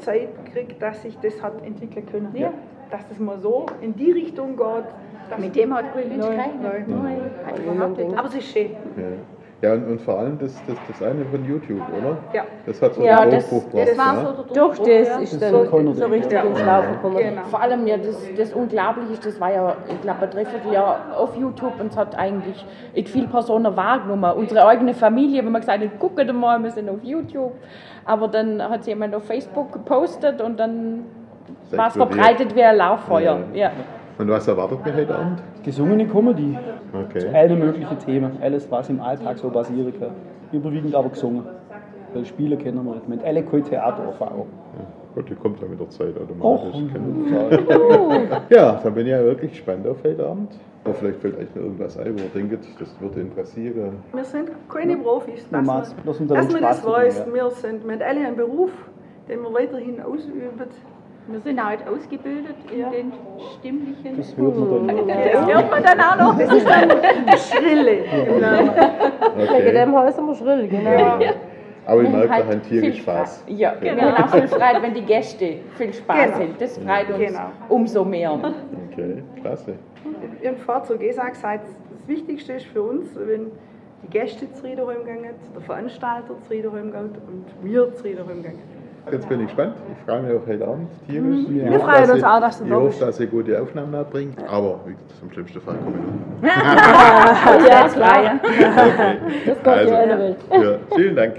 Zeit gekriegt, dass sich das hat entwickeln können. Ja. Dass das mal so in die Richtung geht. Mit dem hat Grünwitz keinen. Aber es ist schön. Ja, und vor allem das eine von YouTube, oder? Ja. Das hat so einen Durchbruch gebracht. Das war so der Durchbruch, ist dann so richtig ins Laufen gekommen. Genau. Vor allem das Unglaubliche ist, das war ja, ich glaube, ein Dreivierteljahr auf YouTube und es hat eigentlich viele Personen wahrgenommen. Unsere eigene Familie, wenn man gesagt hat, guckt mal, wir sind auf YouTube. Aber dann hat es jemand auf Facebook gepostet und dann war es verbreitet wie ein Lauffeuer. Ja. Und was erwartet mir heute Abend? Gesungene Comedy. Okay. Zu allen möglichen Themen. Alles, was im Alltag so passieren kann. Überwiegend aber gesungen. Weil Spiele kennen wir nicht. Mit alle keine Theatererfahrung. Ja, gut, die kommt ja mit der Zeit automatisch. Ja, dann bin ich ja wirklich gespannt auf heute Abend. Aber vielleicht fällt euch noch irgendwas ein, wo ihr denkt, das würde interessieren. Wir sind keine Profis, dass man das weiß. Wir sind mit alle einen Beruf, den wir weiterhin ausüben. Wir sind halt ausgebildet in den stimmlichen. Das hört man dann. Das hört man dann auch noch. Das ist dann Schrille. Okay. Wegen dem Haus sind wir schrill, genau. Ja. Aber ich merke, da haben Tiere Spaß. Ja, genau. Wir haben auch viel Freude, wenn die Gäste viel Spaß haben. Das freut uns umso mehr. Okay, klasse. Ihren Vater gesagt, das Wichtigste ist für uns, wenn die Gäste zufrieden gehen, der Veranstalter zufrieden gehen und wir zufrieden gehen. Jetzt bin ich gespannt. Ich freue mich auf heute Abend tierisch. Wir freuen uns auch, dass du da bist. Ich hoffe, dass ihr gute Aufnahmen abbringt, aber im schlimmsten Fall kommen wir noch. Ja, klar. Okay. Das kommt ja alle Welt. Ja, vielen Dank.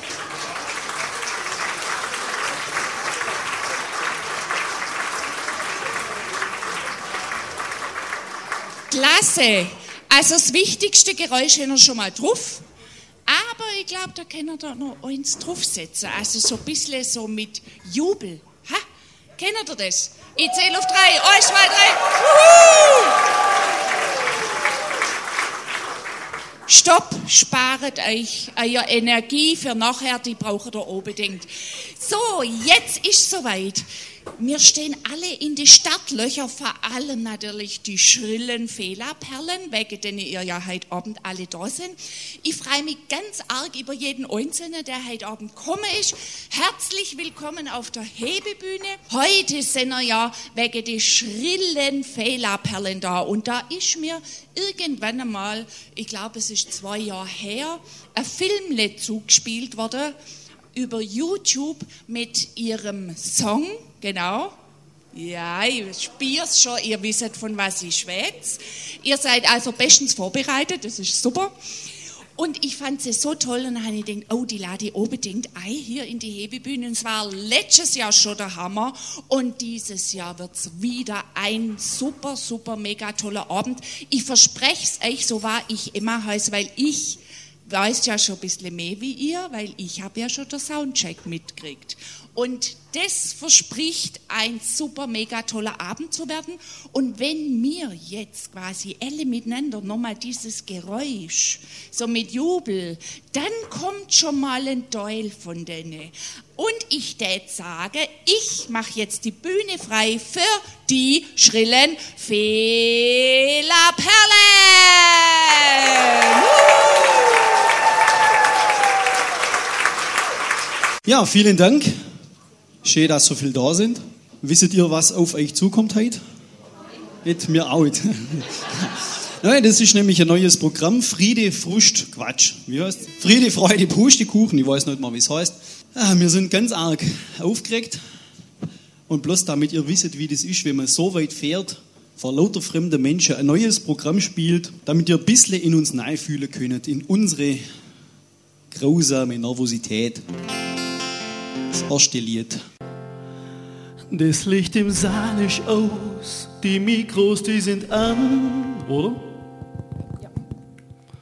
Klasse. Also das wichtigste Geräusch haben wir schon mal drauf. Aber ich glaube, da können wir da noch eins draufsetzen. Also so ein bisschen so mit Jubel. Ha? Kennt ihr das? Ich zähle auf 3. 1, 2, 3. Stopp, sparet euch eure Energie für nachher, die braucht ihr unbedingt. So, jetzt ist soweit. Wir stehen alle in die Startlöcher, vor allem natürlich die schrillen Fehlerperlen, wegen denen ihr ja heute Abend alle da sind. Ich freue mich ganz arg über jeden Einzelnen, der heute Abend gekommen ist. Herzlich willkommen auf der Hebebühne. Heute sind wir ja wegen die schrillen Fehlerperlen da. Und da ist mir irgendwann einmal, ich glaube es ist 2 Jahre her, ein Filmle zugespielt worden über YouTube mit ihrem Song. Genau. Ja, ich spür's schon, ihr wisst, von was ich schwätze. Ihr seid also bestens vorbereitet, das ist super. Und ich fand sie so toll und dann habe ich gedacht, oh, die lade ich unbedingt ein hier in die Hebebühne. Und es war letztes Jahr schon der Hammer und dieses Jahr wird's wieder ein super, super, mega toller Abend. Ich verspreche es euch, so war ich immer heiß, weil ich weiß ja schon ein bisschen mehr wie ihr, weil ich habe ja schon den Soundcheck mitgekriegt. Und das verspricht ein super, mega toller Abend zu werden. Und wenn wir jetzt quasi alle miteinander nochmal dieses Geräusch, so mit Jubel, dann kommt schon mal ein Teil von denen. Und ich tät sage, ich mache jetzt die Bühne frei für die schrillen Fehlerperlen. Ja, vielen Dank. Schön, dass so viele da sind. Wisst ihr, was auf euch zukommt heute? Nicht mir auch. Nein, das ist nämlich ein neues Programm. Friede, Frust, Quatsch. Wie heißt es? Friede, Freude, Pustekuchen. Ich weiß nicht mal, wie es heißt. Wir sind ganz arg aufgeregt. Und bloß damit ihr wisst, wie das ist, wenn man so weit fährt, vor lauter fremden Menschen ein neues Programm spielt, damit ihr ein bisschen in uns reinfühlen könnt, in unsere grausame Nervosität. Das erste Lied. Das Licht im Saal ist aus, die Mikros, die sind an, oder?